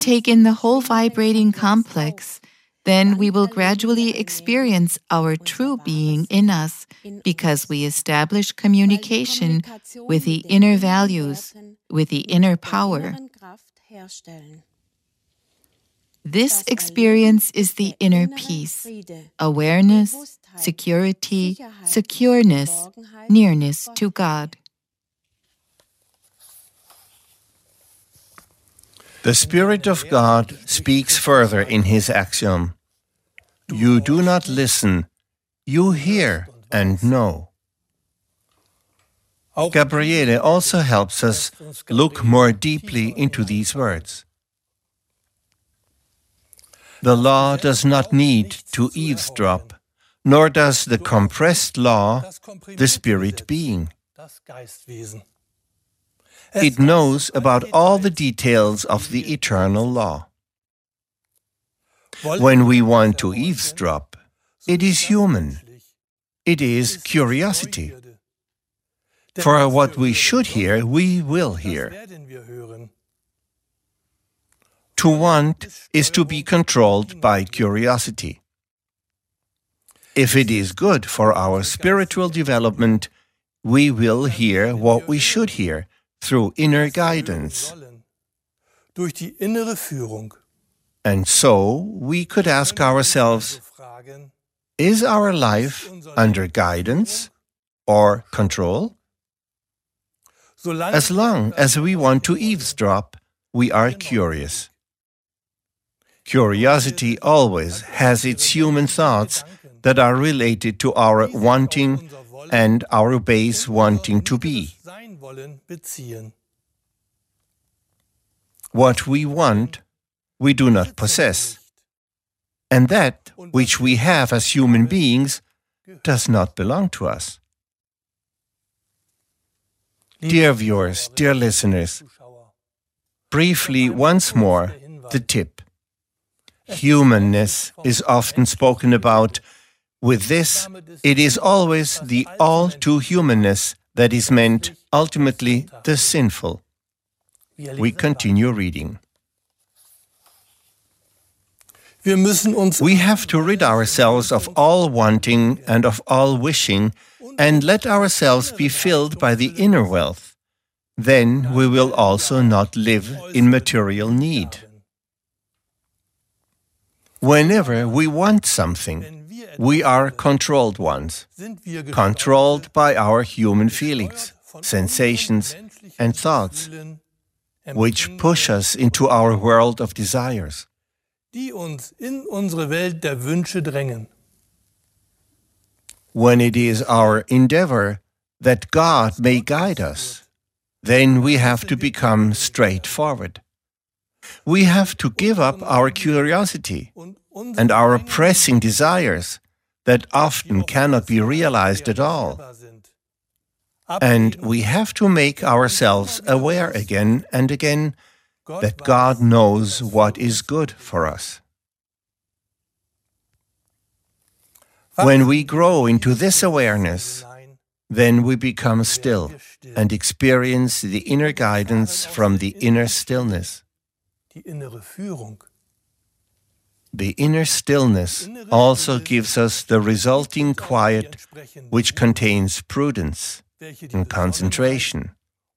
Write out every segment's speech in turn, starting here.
take in the whole vibrating complex, then we will gradually experience our true being in us because we establish communication with the inner values, with the inner power. This experience is the inner peace, awareness, security, secureness, nearness to God. The Spirit of God speaks further in his axiom. You do not listen, you hear and know. Gabriele also helps us look more deeply into these words. The law does not need to eavesdrop, nor does the compressed law, the spirit being. It knows about all the details of the eternal law. When we want to eavesdrop, it is human. It is curiosity. For what we should hear, we will hear. To want is to be controlled by curiosity. If it is good for our spiritual development, we will hear what we should hear through inner guidance. And so we could ask ourselves, is our life under guidance or control? As long as we want to eavesdrop, we are curious. Curiosity always has its human thoughts that are related to our wanting and our base wanting to be. What we want, we do not possess. And that which we have as human beings does not belong to us. Dear viewers, dear listeners, briefly once more, the tip. Humanness is often spoken about. With this, it is always the all-too-humanness that is meant, ultimately, the sinful. We continue reading. We have to rid ourselves of all wanting and of all wishing, and let ourselves be filled by the inner wealth. Then we will also not live in material need. Whenever we want something, we are controlled ones, controlled by our human feelings, sensations, and thoughts, which push us into our world of desires. When it is our endeavor that God may guide us, then we have to become straightforward. We have to give up our curiosity and our pressing desires that often cannot be realized at all. And we have to make ourselves aware again and again that God knows what is good for us. When we grow into this awareness, then we become still and experience the inner guidance from the inner stillness. The inner stillness also gives us the resulting quiet, which contains prudence and concentration.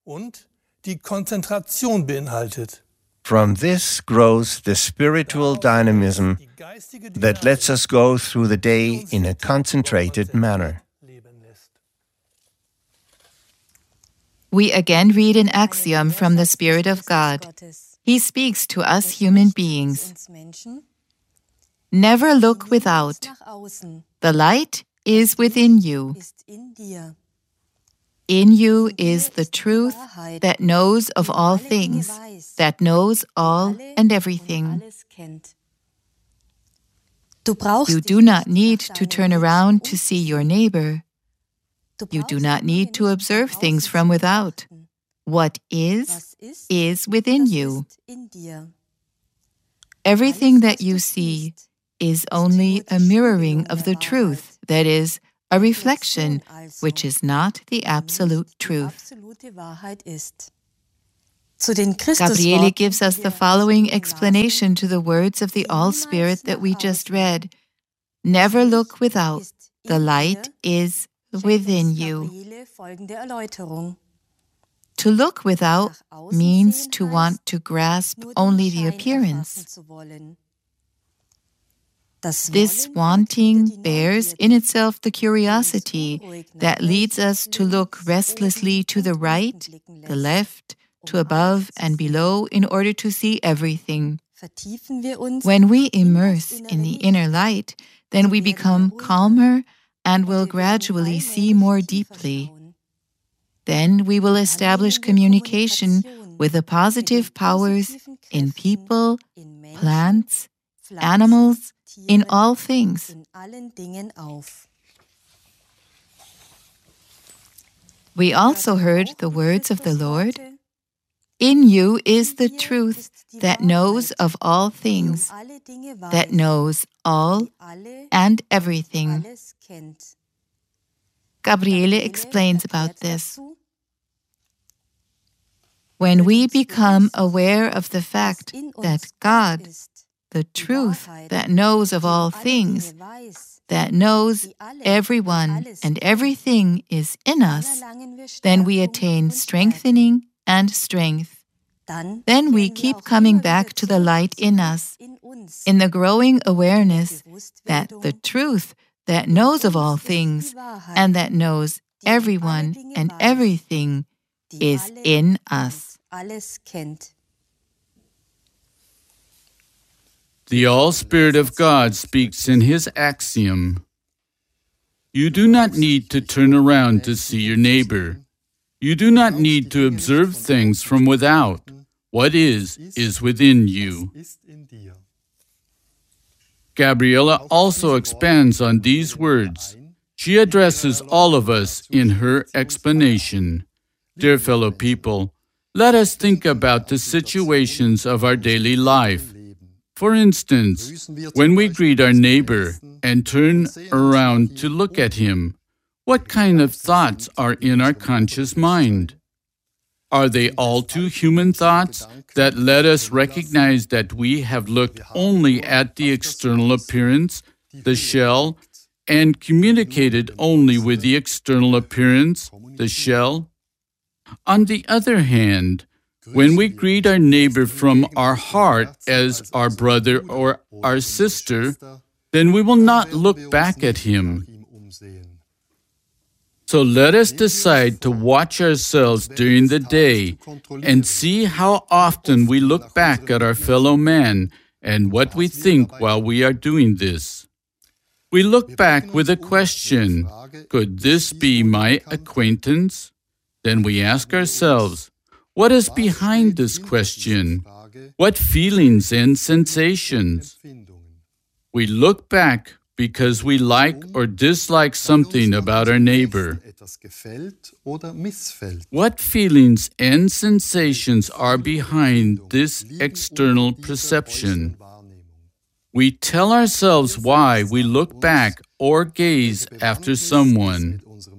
From this grows the spiritual dynamism that lets us go through the day in a concentrated manner. We again read an axiom from the Spirit of God. He speaks to us human beings. Never look without. The light is within you. In you is the truth that knows of all things, that knows all and everything. You do not need to turn around to see your neighbor. You do not need to observe things from without. What is within you. Everything that you see is only a mirroring of the truth, that is, a reflection, which is not the absolute truth. Gabriele gives us the following explanation to the words of the All-Spirit that we just read. Never look without. The light is within you. To look without means to want to grasp only the appearance. This wanting bears in itself the curiosity that leads us to look restlessly to the right, the left, to above and below in order to see everything. When we immerse in the inner light, then we become calmer and will gradually see more deeply. Then we will establish communication with the positive powers in people, plants, animals, in all things. We also heard the words of the Lord. In you is the truth that knows of all things, that knows all and everything. Gabriele explains about this. When we become aware of the fact that God, the truth that knows of all things, that knows everyone and everything is in us, then we attain strengthening and strength. Then we keep coming back to the light in us, in the growing awareness that the truth that knows of all things and that knows everyone and everything is in us. The All-Spirit of God speaks in His axiom. You do not need to turn around to see your neighbor. You do not need to observe things from without. What is within you. Gabriela also expands on these words. She addresses all of us in her explanation. Dear fellow people, let us think about the situations of our daily life. For instance, when we greet our neighbor and turn around to look at him, what kind of thoughts are in our conscious mind? Are they all too human thoughts that let us recognize that we have looked only at the external appearance, the shell, and communicated only with the external appearance, the shell? On the other hand, when we greet our neighbor from our heart as our brother or our sister, then we will not look back at him. So let us decide to watch ourselves during the day and see how often we look back at our fellow man and what we think while we are doing this. We look back with a question, could this be my acquaintance? Then we ask ourselves, what is behind this question? What feelings and sensations? We look back because we like or dislike something about our neighbor. What feelings and sensations are behind this external perception? We tell ourselves why we look back or gaze after someone.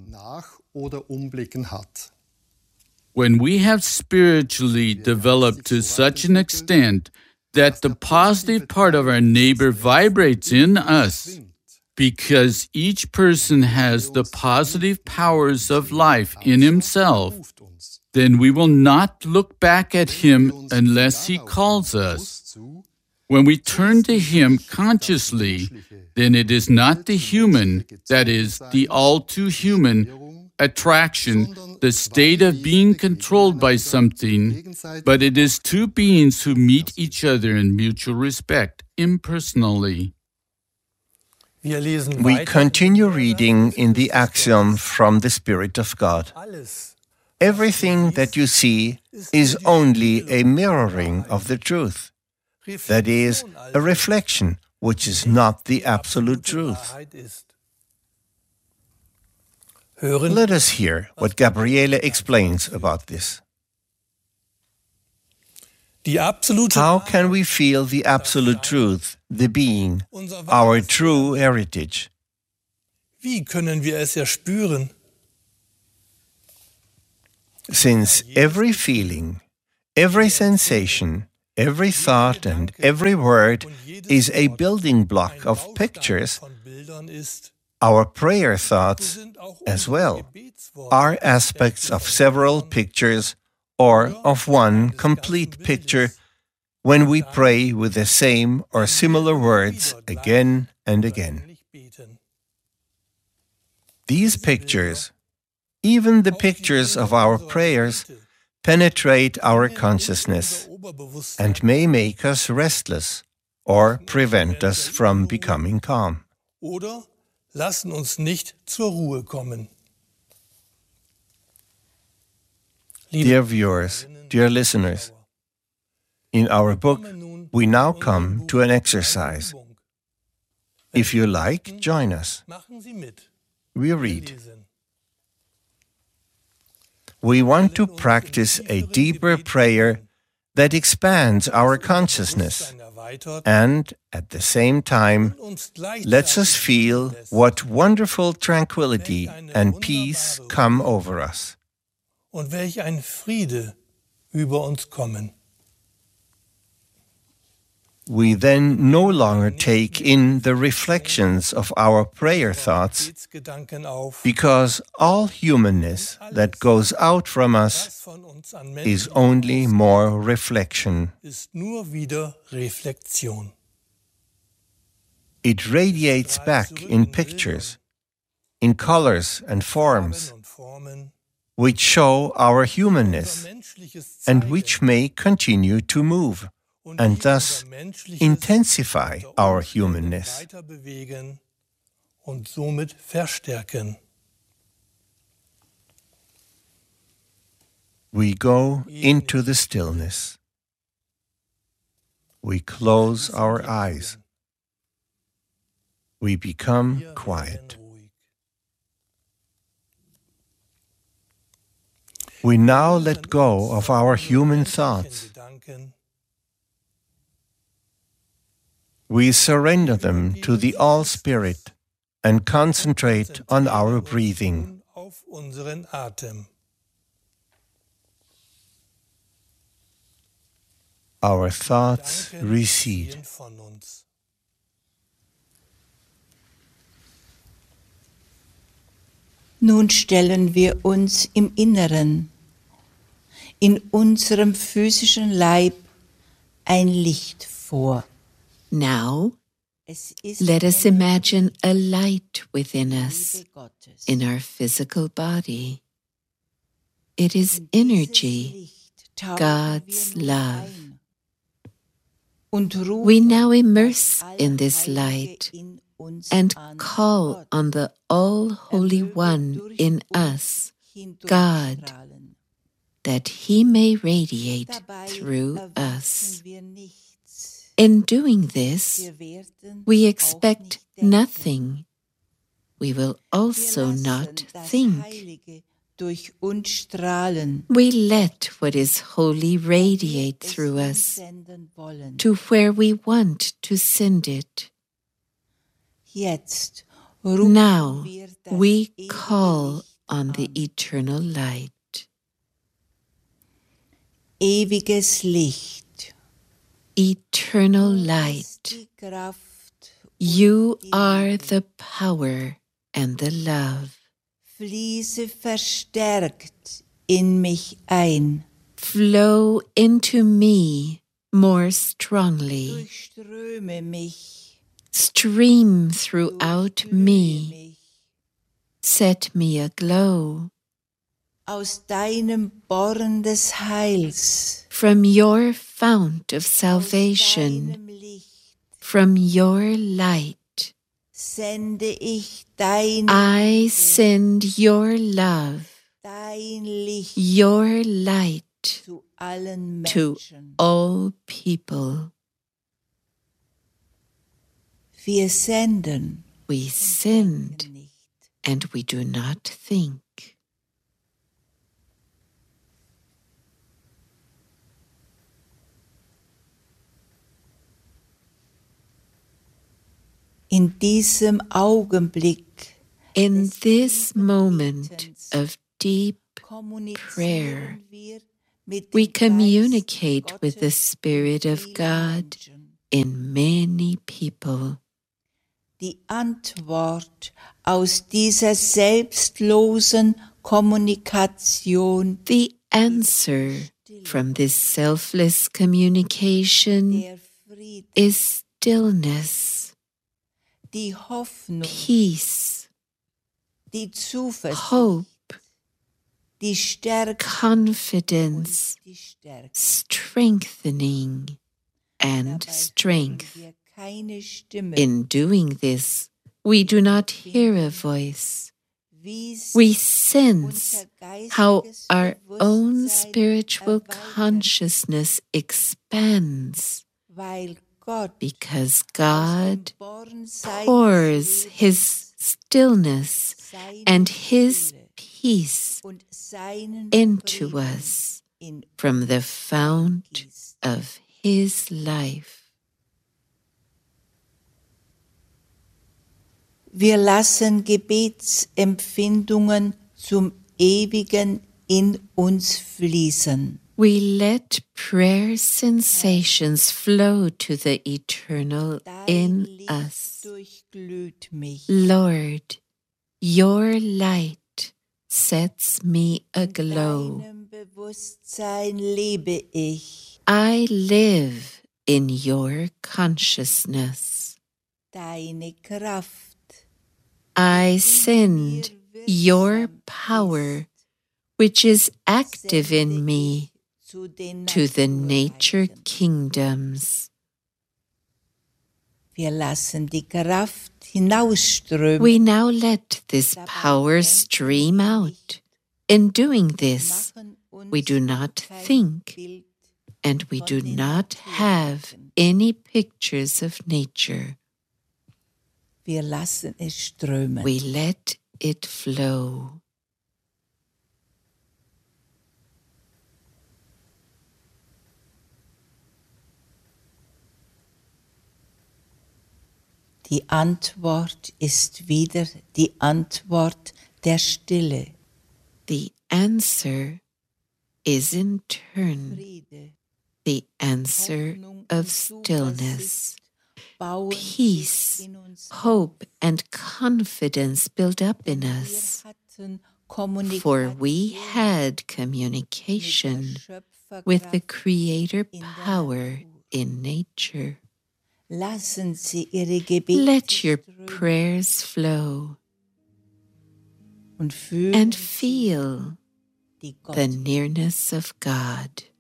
When we have spiritually developed to such an extent that the positive part of our neighbor vibrates in us, because each person has the positive powers of life in himself, then we will not look back at him unless he calls us. When we turn to him consciously, then it is not the human, that is, the all-too-human attraction, the state of being controlled by something, but it is two beings who meet each other in mutual respect, impersonally. We continue reading in the axiom from the Spirit of God. Everything that you see is only a mirroring of the truth. That is, a reflection, which is not the absolute truth. Let us hear what Gabriele explains about this. How can we feel the absolute truth, the being, our true heritage? Since every feeling, Every sensation, every thought, and every word is a building block of pictures. Our prayer thoughts, as well, are aspects of several pictures or of one complete picture when we pray with the same or similar words again and again. These pictures, even the pictures of our prayers, penetrate our consciousness and may make us restless or prevent us from becoming calm. Oder lassen uns nicht zur Ruhe kommen. Dear viewers, dear listeners, in our book, we now come to an exercise. If you like, join us. Machen Sie mit. We read. We want to practice a deeper prayer that expands our consciousness and, at the same time, lets us feel what wonderful tranquility and peace come over us. Und welch ein Friede über uns kommen. We then no longer take in the reflections of our prayer thoughts Gedanken auf, because all humanness that goes out from us was von uns an is Menschen only more reflection. ist nur wieder Reflexion. It radiates back in pictures, in colors and forms, Und Formen, which show our humanness menschliches and Zeigen which may continue to move und and die thus unser menschliches intensify our humanness. weiter bewegen und somit verstärken. We go into the stillness. We close our eyes. We become quiet. We now let go of our human thoughts. We surrender them to the All-Spirit and concentrate on our breathing. Auf unseren Atem. Our thoughts recede. Von uns. Nun stellen wir uns im Inneren, in unserem physischen Leib, ein Licht vor. Now, Es ist let us die imagine a light within us Liebe Gottes. in our physical body. It is In dieses energy, Licht tauchen God's wir nun love. ein und rufen We now das immerse in this Allerheilige light in uns and an. call Gott, on the All-Holy möge One durch in uns us, hindurchstrahlen. that He may radiate Dabei through erwarten us. wir nichts. In doing this, Wir werden we auch expect nicht denken. nothing. We will also Wir not lassen das think. Heilige durch uns strahlen, We let what is holy wo wir radiate es through us hinsenden wollen. to where we want to send it. Jetzt rufen Now wir das we ewige call Licht on the an. eternal light. Ewiges Licht. Eternal Du hast light, die Kraft you und die are Liebe. the power and the love. Fließe verstärkt in mich ein. Flow into me more strongly. Durchströme mich. Stream throughout Durchglühe me. mich. Set me aglow. Aus deinem Born des Heils. From your fount of Aus salvation, deinem Licht. from your light, Sende ich deine I Liebe, send your love, dein Licht your light zu allen to Menschen. all people. Wir senden, We denken send nicht. and we do not think. In diesem Augenblick In des this tiefen moment Betens of deep kommunizieren prayer, wir We communicate with the Spirit of God in many people. Die Antwort aus dieser selbstlosen Kommunikation, The answer from this selfless communication der Friede, is stillness, die Hoffnung, peace, die Zuversicht, hope, die Stärke, confidence, die Stärke. strengthening, and Dabei strength. hören wir keine Stimme, In doing this, we do not hear a voice. wie We sich sense unser how geistiges our own Bewusstsein spiritual erweitert, consciousness expands weil Gott because aus dem God Born seines pours Lebens His stillness seine and His Stille peace und seinen into Frieden us in from the fount gießt. of His life. Wir lassen Gebetsempfindungen zum Ewigen in uns fließen. We let prayer sensations flow to the eternal Dein in Licht us. durchglüht mich. Lord, your light sets me In aglow. deinem Bewusstsein lebe ich. I live in your consciousness. Deine Kraft, I send your power, which is active in me, zu den to the nature Naturheiten. kingdoms. Wir lassen die Kraft hinausströmen. We now let this power stream out. In doing this, Machen uns we do not kein think, Bild and we von do den not have Naturheiten. any pictures of nature. Wir lassen es strömen. We let it flow. Die Antwort ist wieder die Antwort der Stille. The answer is in turn Friede, the answer Hoffnung of und stillness. Zuversicht bauen Peace, sich in uns hope, and confidence build up in auf. us. Wir hatten For we Kommunikation had mit der communication with the Schöpferkraft Creator in der power Natur. in nature. Lassen Sie Ihre Gebete Let your strömen prayers flow und fühlen and Sie feel die the Gott nearness of God.